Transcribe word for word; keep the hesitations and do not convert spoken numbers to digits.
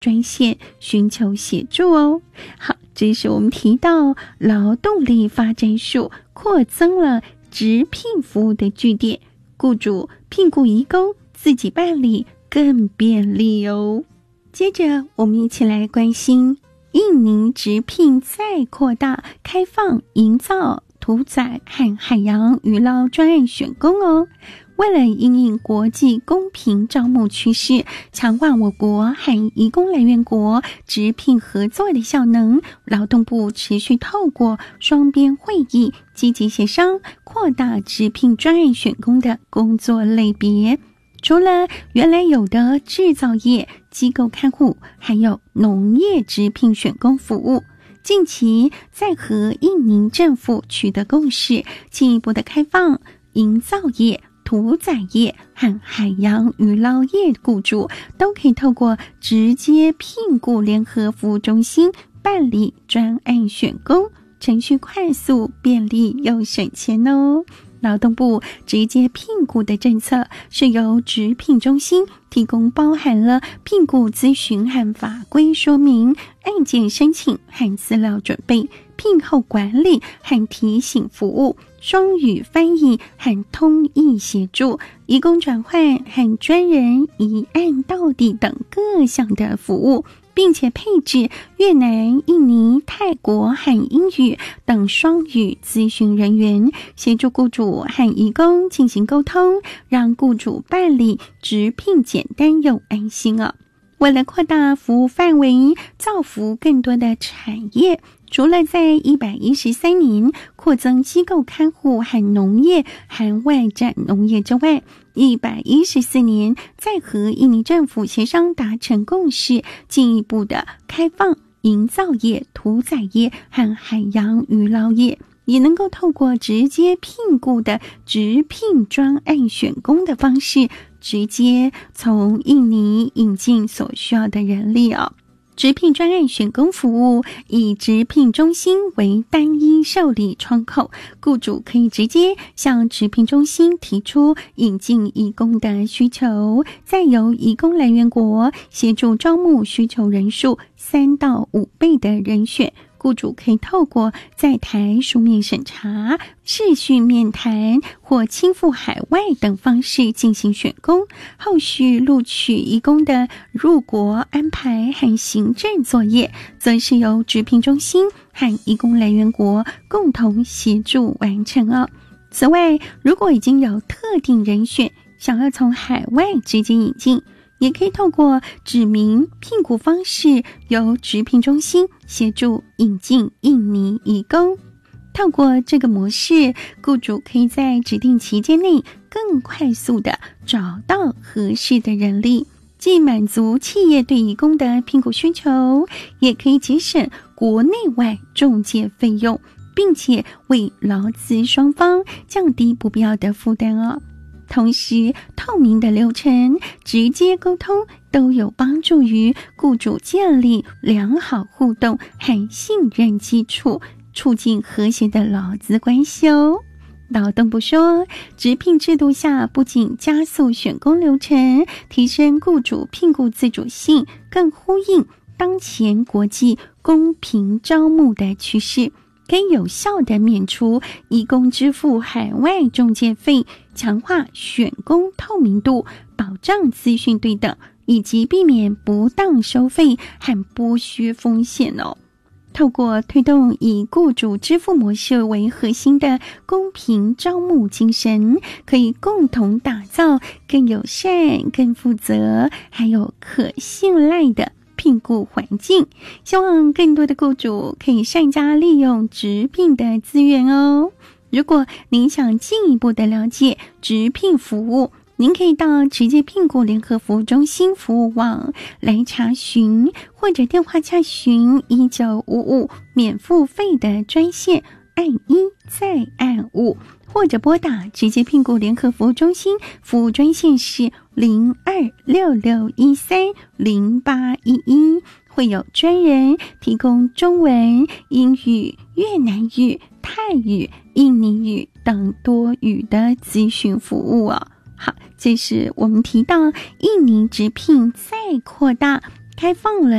专线寻求协助哦。好，这是我们提到劳动力发展署扩增了职聘服务的据点，雇主聘雇移工自己办理更便利哦。接着我们一起来关心印尼职聘再扩大开放营造、屠宰和海洋渔捞专案选工哦。为了因应国际公平招募趋势，强化我国和移工来源国职聘合作的效能，劳动部持续透过双边会议积极协商，扩大职聘专案选工的工作类别。除了原来有的制造业、机构看护，还有农业职聘选工服务，近期在和印尼政府取得共识，进一步的开放营造业、屠宰业和海洋渔捞业雇主都可以透过直接聘雇联合服务中心办理专案选工，程序快速、便利又省钱哦。劳动部直接聘雇的政策是由职聘中心提供包含了聘雇咨询和法规说明、案件申请和资料准备、聘后管理和提醒服务、双语翻译和通译协助、移工转换和专人一案到底等各项的服务，并且配置越南、印尼、泰国和英语等双语咨询人员，协助雇主和移工进行沟通，让雇主办理职聘简单又安心哦。为了扩大服务范围，造福更多的产业，除了在一百一十三年扩增机构看护和农业和外展农业之外，一百一十四年再和印尼政府协商达成共识，进一步的开放营造业、屠宰业和海洋渔捞业，也能够透过直接聘雇的职聘专案选工的方式，直接从印尼引进所需要的人力哦。职聘专案选工服务以职聘中心为单一受理窗口，雇主可以直接向职聘中心提出引进移工的需求，再由移工来源国协助招募需求人数三到五倍的人选。雇主可以透过在台书面审查、视讯面谈或亲赴海外等方式进行选工，后续录取移工的入国安排和行政作业，则是由职聘中心和移工来源国共同协助完成哦。此外，如果已经有特定人选想要从海外直接引进，也可以透过指明聘雇方式，由职聘中心协助引进印尼移工。透过这个模式，雇主可以在指定期间内更快速地找到合适的人力，既满足企业对移工的聘雇需求，也可以节省国内外中介费用，并且为劳资双方降低不必要的负担哦。同时，透明的流程、直接沟通都有帮助于雇主建立良好互动和信任基础，促进和谐的劳资关系哦。劳动部说，职聘制度下不仅加速选工流程，提升雇主聘雇自主性，更呼应当前国际公平招募的趋势，可以有效地免除移工支付海外中介费，强化选工透明度，保障资讯对等，以及避免不当收费和剥削风险哦。透过推动以雇主支付模式为核心的公平招募精神，可以共同打造更友善、更负责还有可信赖的聘雇环境，希望更多的雇主可以善加利用职聘的资源哦。如果您想进一步的了解职聘服务，您可以到直接聘雇联合服务中心服务网来查询，或者电话洽询一九五五免付费的专线，按一再按五，或者拨打直接聘雇联合服务中心服务专线是零二六六一三零八一一，会有专人提供中文、英语、越南语、泰语、印尼语等多语的咨询服务哦。好，这是我们提到印尼职聘再扩大开放了